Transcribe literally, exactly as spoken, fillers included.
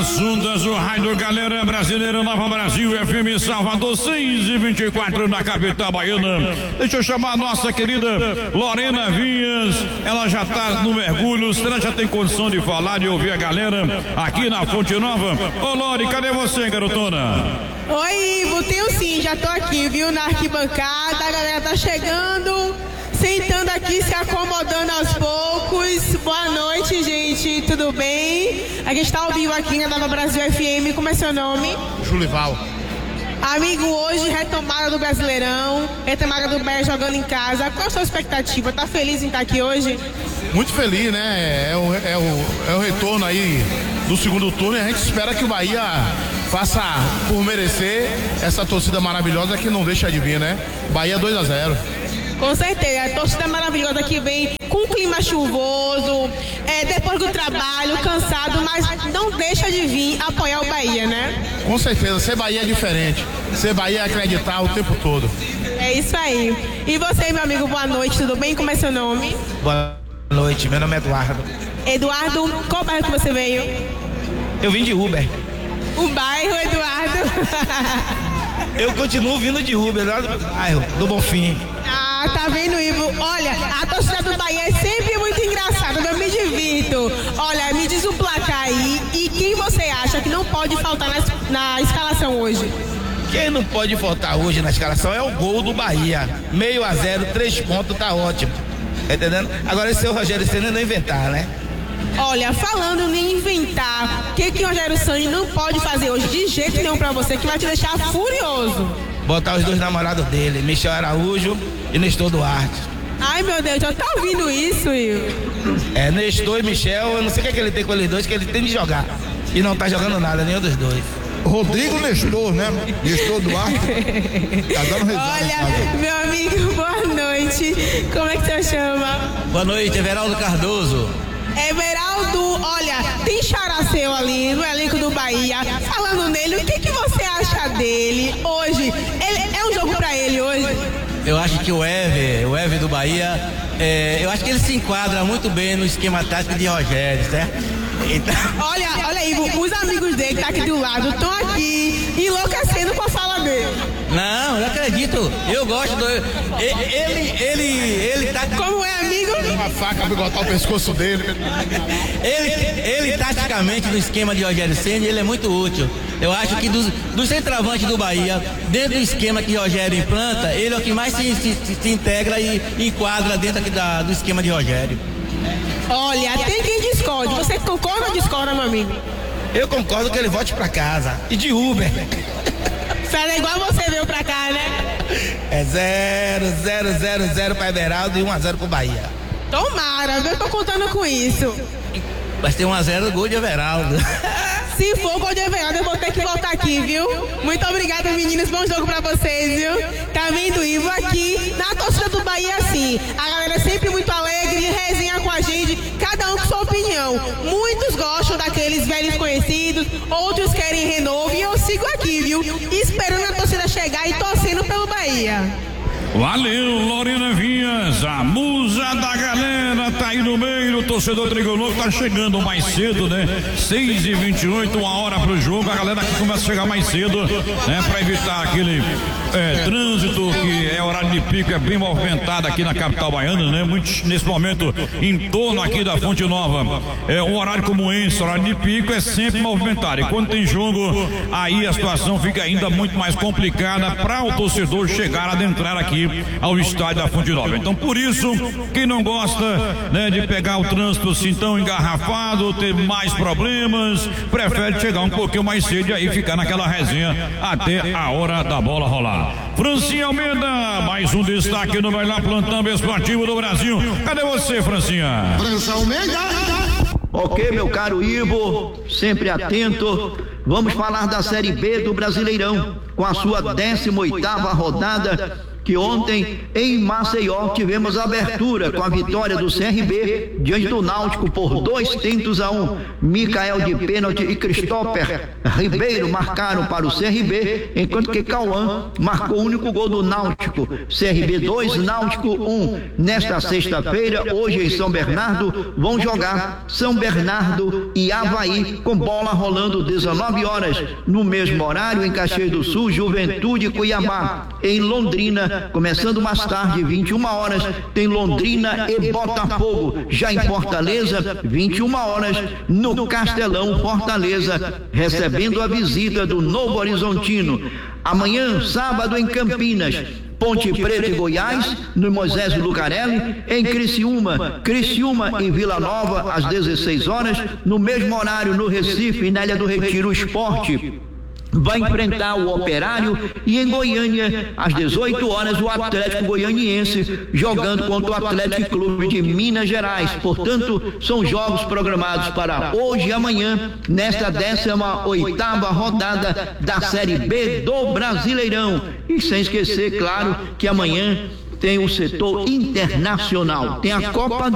Sundas, o raio galera brasileira, Nova Brasil, F M Salvador, seis e vinte e quatro na capital baiana. Deixa eu chamar a nossa querida Lorena Vinhas, ela já tá no mergulho, será que já tem condição de falar, de ouvir a galera aqui na Fonte Nova? Ô Lore, cadê você, garotona? Oi, Ivo, tenho sim, já tô aqui, viu, na arquibancada, a galera tá chegando, sentando aqui, se acomodando aos poucos. Boa noite, gente, tudo bem? A gente tá ao vivo aqui na Nova Brasil F M, como é seu nome? Julival. Amigo, hoje retomada do Brasileirão, retomada do Bahia jogando em casa, qual a sua expectativa? Tá feliz em estar aqui hoje? Muito feliz, né? É o, é o, é o retorno aí do segundo turno e a gente espera que o Bahia faça por merecer essa torcida maravilhosa que não deixa de vir, né? Bahia dois a zero. Com certeza, a torcida maravilhosa que vem com um clima chuvoso, é, depois do trabalho, cansado, mas não deixa de vir apoiar o Bahia, né? Com certeza, ser Bahia é diferente, ser Bahia é acreditar o tempo todo. É isso aí. E você, meu amigo, boa noite, tudo bem? Como é seu nome? Boa noite, meu nome é Eduardo. Eduardo, qual bairro que você veio? Eu vim de Uber. O bairro, Eduardo? Eu continuo vindo de Uber, lá do bairro, do Bonfim. Ah, tá vendo, Ivo? Olha, a torcida do Bahia é sempre muito engraçada, eu me divirto. Olha, me diz o placar aí e quem você acha que não pode faltar na, na escalação hoje? Quem não pode faltar hoje na escalação é o gol do Bahia. Meio a zero, três pontos, tá ótimo. Tá entendendo? Agora esse é o Rogério Ceni não inventar, né? Olha, falando em inventar, o que que o Rogério Ceni não pode fazer hoje de jeito nenhum pra você, que vai te deixar furioso? Botar os dois namorados dele, Michel Araújo e Nestor Duarte. Ai, meu Deus, já tá ouvindo isso, Ivo? É, Nestor e Michel, eu não sei o que, é que ele tem com eles dois, que ele tem de jogar. E não tá jogando nada, nenhum dos dois. Rodrigo Nestor, né? Nestor Duarte. Tá dando risada. Olha, meu amigo, boa noite. Como é que você chama? Boa noite, Everaldo Cardoso. Everaldo, olha, tem xará seu ali no elenco do Bahia. Falando nele, o que, que você acha dele hoje? Ele, é um jogo pra ele hoje? Eu acho que o Ever, o Ever do Bahia, é, eu acho que ele se enquadra muito bem no esquema tático de Rogério, certo? Então... Olha, olha, Ivo, os amigos dele que tá aqui do lado estão aqui enlouquecendo com a fala dele. Não, eu acredito, eu gosto do... Ele, ele, ele tá... Como é, amigo? Uma faca pra botar o pescoço dele. Ele, ele taticamente no esquema de Rogério Ceni, ele é muito útil. Eu acho que dos, dos centroavantes do Bahia, dentro do esquema que Rogério implanta, ele é o que mais se, se, se, se integra e enquadra dentro aqui da, do esquema de Rogério. Olha, tem quem discorde. Você concorda ou discorda, meu amigo? Eu concordo que ele volte pra casa. E de Uber. Será igual você veio pra cá, né? É zero, zero, zero, zero pra Everaldo e um a zero pro Bahia. Tomara, eu tô contando com isso. Vai ter um a zero gol de Everaldo. Se for gol de Everaldo, eu vou ter que voltar aqui, viu? Muito obrigada, meninos. Bom jogo pra vocês, viu? Tá vendo, Ivo? Aqui na torcida do Bahia, assim. A galera é sempre muito alegre, resenha com a gente, cada um com sua opinião. Muitos gostam daqueles velhos conhecidos, outros querem renovo. E eu sigo aqui, viu? Esperando a torcida chegar e torcendo pelo Bahia. Valeu, Lorena Vinhas, a musa da galera, tá aí no meio, o torcedor tricolor tá chegando mais cedo, né? seis e vinte e oito, uma hora pro jogo, a galera aqui começa a chegar mais cedo, né? Pra evitar aquele é, trânsito que é horário de pico, é bem movimentado aqui na capital baiana, né? Muitos, nesse momento, em torno aqui da Fonte Nova, é um horário como esse, horário de pico é sempre movimentado, e quando tem jogo, aí a situação fica ainda muito mais complicada para o torcedor chegar, adentrar aqui ao estádio da Fonte Nova. Então, por isso, quem não gosta, né, de pegar o trânsito assim tão engarrafado, ter mais problemas, prefere chegar um pouquinho mais cedo e aí ficar naquela resenha até a hora da bola rolar. Francinha Almeida, mais um destaque no melhor plantão esportivo do Brasil. Cadê você, Francinha? França Almeida. Ok, meu caro Ivo, sempre atento. Vamos falar da Série B do Brasileirão, com a sua décima oitava rodada, que ontem em Maceió tivemos a abertura com a vitória do C R B diante do Náutico por dois tentos a um. Micael de pênalti e Christopher Ribeiro marcaram para o C R B, enquanto que Cauã marcou o único gol do Náutico. C R B dois, Náutico um. Nesta sexta-feira, hoje em São Bernardo, vão jogar São Bernardo e Avaí, com bola rolando dezenove horas. No mesmo horário, em Caxias do Sul, Juventude e Cuiabá. Em Londrina, começando mais tarde, vinte e uma horas, tem Londrina e Botafogo. Já em Fortaleza, vinte e uma horas, no Castelão, Fortaleza, recebendo a visita do Novo Horizontino. Amanhã, sábado, em Campinas, Ponte Preta e Goiás, no Moisés Lucarelli. Em Criciúma, Criciúma e Vila Nova, às dezesseis horas. No mesmo horário, no Recife, na Ilha do Retiro, o Esporte vai enfrentar o Operário, e em Goiânia, às dezoito horas, o Atlético Goianiense jogando contra o Atlético Clube de Minas Gerais. Portanto, são jogos programados para hoje e amanhã, nesta décima oitava rodada da Série B do Brasileirão. E sem esquecer, claro, que amanhã tem o setor internacional, tem a Copa